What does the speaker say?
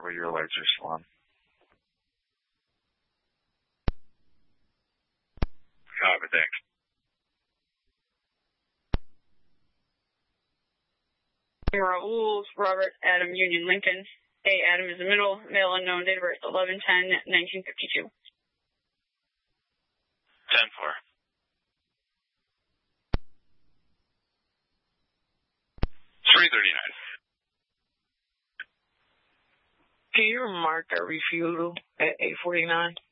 where your lights are still on. Copy, thanks. Raoul, Robert, Adam, Union, Lincoln. A, Adam is the middle, male unknown, date of birth 11/10/1952. 10-4. 339. Can you remark a refusal at 8:49?